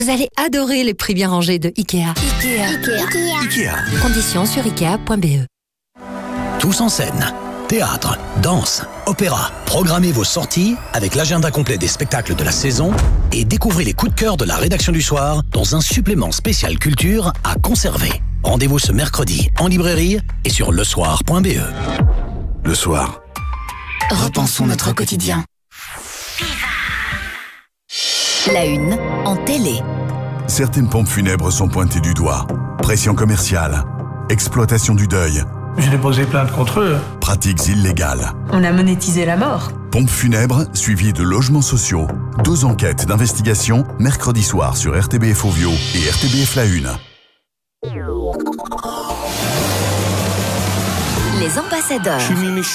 Vous allez adorer les prix bien rangés de Ikea. Ikea. Conditions sur ikea.be. Tous en scène. Théâtre, danse, opéra. Programmez vos sorties avec l'agenda complet des spectacles de la saison et découvrez les coups de cœur de la rédaction du soir dans un supplément spécial culture à conserver. Rendez-vous ce mercredi en librairie et sur lesoir.be. Le soir. Repensons notre quotidien. La une en télé. Certaines pompes funèbres sont pointées du doigt. Pression commerciale, exploitation du deuil, J'ai déposé plainte contre eux. pratiques illégales. On a monétisé la mort. Pompes funèbres suivies de logements sociaux. 2 enquêtes d'investigation mercredi soir sur RTBF Ovio et RTBF La Une. Les ambassadeurs.